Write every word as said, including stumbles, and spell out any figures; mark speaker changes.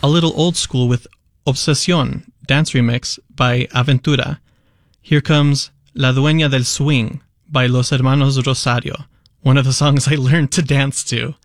Speaker 1: a little old school with Obsesión, dance remix by Aventura. Here comes La Dueña del Swing by Los Hermanos Rosario, one of the songs I learned to dance to.